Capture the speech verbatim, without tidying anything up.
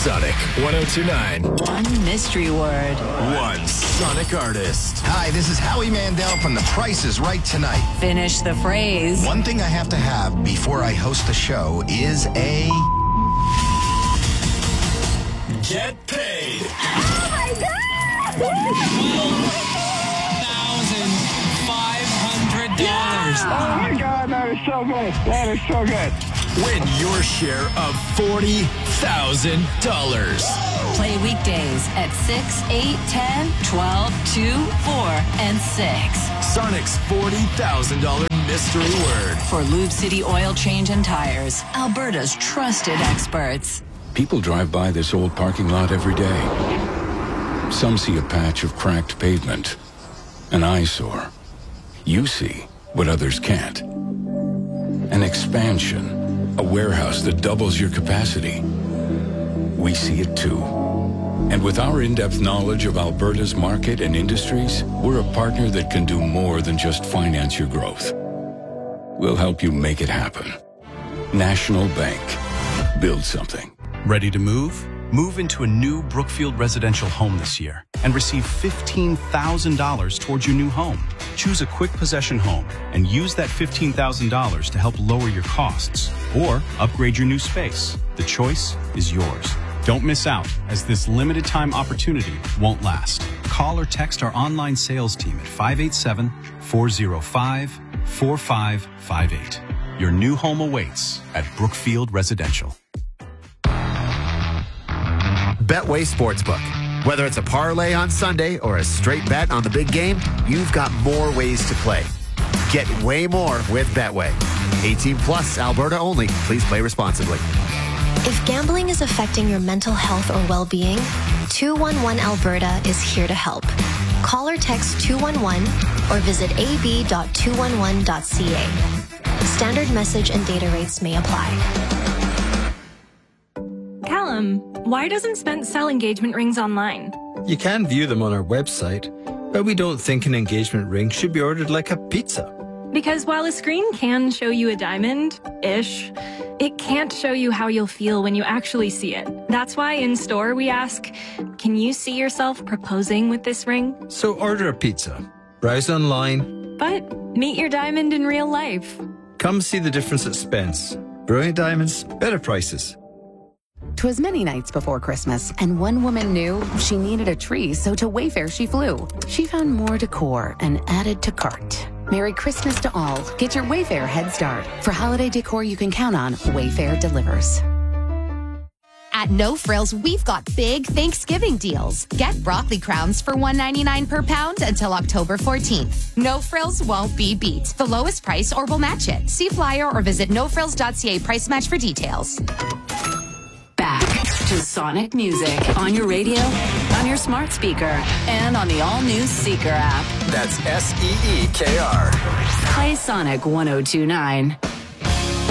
Sonic one oh two point nine. One mystery word. One Sonic artist. Hi, this is Howie Mandel from The Price is Right tonight. Finish the phrase. One thing I have to have before I host the show is a... Get paid. Oh my God! twelve thousand five hundred dollars. Oh my God, that is so good. That is so good. Win your share of forty thousand dollars. Play weekdays at six, eight, ten, twelve, two, four, and six. Sonic's forty thousand dollars mystery word. For Lube City Oil Change and Tires, Alberta's trusted experts. People drive by this old parking lot every day. Some see a patch of cracked pavement, an eyesore. You see what others can't. An expansion, a warehouse that doubles your capacity. We see it too. And with our in-depth knowledge of Alberta's market and industries, we're a partner that can do more than just finance your growth. We'll help you make it happen. National Bank. Build something. Ready to move? Move into a new Brookfield residential home this year and receive fifteen thousand dollars towards your new home. Choose a quick possession home and use that fifteen thousand dollars to help lower your costs or upgrade your new space. The choice is yours. Don't miss out, as this limited time opportunity won't last. Call or text our online sales team at five eight seven, four oh five, four five five eight. Your new home awaits at Brookfield Residential. Betway Sportsbook. Whether it's a parlay on Sunday or a straight bet on the big game, you've got more ways to play. Get way more with Betway. eighteen plus, Alberta only. Please play responsibly. If gambling is affecting your mental health or well-being, two one one Alberta is here to help. Call or text two one one or visit a b dot two one one dot c a. Standard message and data rates may apply. Callum, why doesn't Spence sell engagement rings online? You can view them on our website, but we don't think an engagement ring should be ordered like a pizza. Because while a screen can show you a diamond-ish, it can't show you how you'll feel when you actually see it. That's why in store we ask, can you see yourself proposing with this ring? So order a pizza, browse online, but meet your diamond in real life. Come see the difference at Spence. Brilliant diamonds, better prices. 'Twas many nights before Christmas, and one woman knew she needed a tree, so to Wayfair she flew. She found more decor and added to cart. Merry Christmas to all. Get your Wayfair head start. For holiday decor you can count on, Wayfair delivers. At No Frills, we've got big Thanksgiving deals. Get broccoli crowns for one ninety-nine per pound until October fourteenth. No Frills won't be beat. The lowest price or we'll match it. See flyer or visit no frills dot c a price match for details. Back to Sonic Music on your radio, on your smart speaker, and on the all-new Seeker app. That's S E E K R. Play Sonic one oh two point nine.